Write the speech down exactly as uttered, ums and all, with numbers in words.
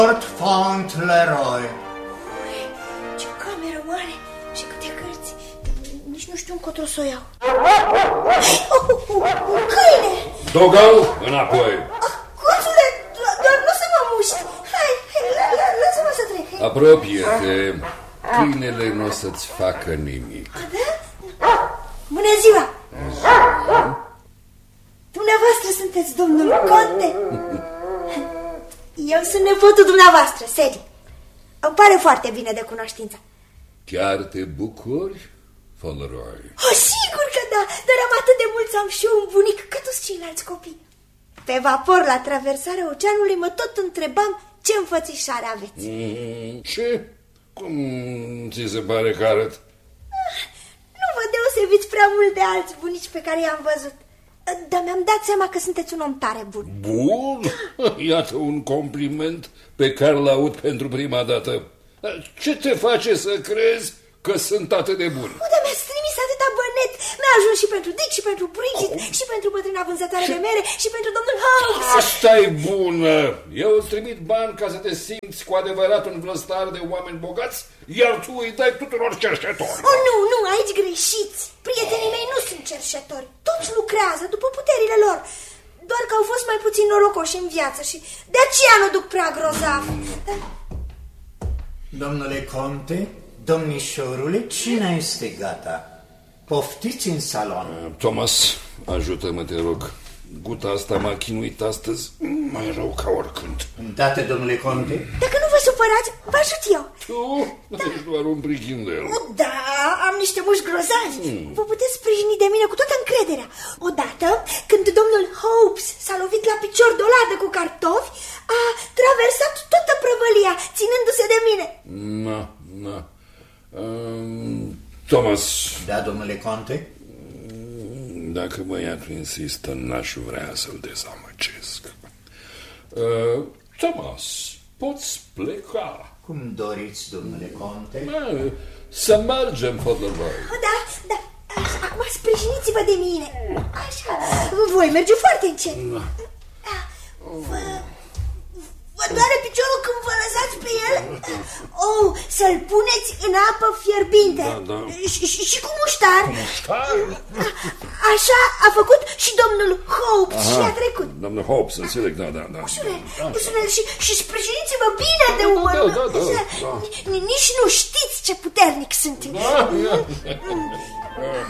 Lord Fauntleroy. Ce cameră mare și câte cărți. Nici nu știu încotro să o iau. Un câine! Dogal, înapoi! Coțule, doar nu să mă muști. Hai, lasă-mă să trec. Apropie-te. Câinele nu o să-ți facă nimic. Da? Bună ziua! Dumneavoastră sunteți domnul Conte? Eu sunt nepotul dumneavoastră, Cedric. Îmi pare foarte bine de cunoștință. Chiar te bucuri, Fauntleroy? Oh, sigur că da, dar am atât de mult să am și eu un bunic ca toți ceilalți copii. Pe vapor, la traversarea oceanului, mă tot întrebam ce înfățișare aveți. Mm, ce? Cum ți se pare că arăt? Nu vă deosebiți prea mult de alți bunici pe care i-am văzut. Dar mi-am dat seama că sunteți un om tare bun. Bun? Iată un compliment pe care l-aud pentru prima dată. Ce te face să crezi că sunt atât de bun? O, dar mi-ați trimis atâta bănet. Mi-a ajuns și pentru Dick, și pentru Bridget, oh. și pentru bătrâna vânzătoare de mere, și pentru domnul Holmes. Asta-i bună! Eu îți trimit bani ca să te simți cu adevărat un vlăstar de oameni bogați, iar tu îi dai tuturor cerșetori. Oh, nu, nu, aici greșiți. Prietenii mei nu sunt cerșetori. Toți lucrează după puterile lor. Doar că au fost mai puțin norocoși în viață și de aceea nu duc prea grozav. Dar... Domnule Conte, domnișorule, cina este gata. Poftiți în salon. Thomas, ajută-mă, te rog. Guta asta m-a chinuit astăzi mai rău ca oricând. Îndată, domnule Conte. Dacă nu vă supărați, vă ajut eu. Tu? Da. Ești doar un prichindel. O, da, am niște mușchi grozavi. Hmm. Vă puteți sprijini de mine cu toată încrederea. Odată, când domnul Hobbs s-a lovit la picior de o ladă cu cartofi, a traversat toată prăvălia, ținându-se de mine. Na, na. Um, Thomas. Da, domnule Conte? Dacă băiatul insistă, n-aș vrea să-l dezamăgesc. Uh, Thomas, poți pleca. Cum doriți, domnule Conte? Uh, să mergem, Fauntleroy. Da, da. Acum sprijiniți-vă de mine. Așa. Voi merge foarte încet. Vă... Vă doare piciorul când vă lăsați pe el? Oh, să-l puneți în apă fierbinte. Da, da. Și, și, și cu muștar. Cu muștar? Așa a făcut și domnul Hobbs. Aha, și a trecut. Domnul Hobbs, înțeleg, da, da, da. Ușurel, ușurel și, și sprijiniți-vă bine de umăr. Da, da, da, da. Nici nu știți ce puternic sunt. Da, da.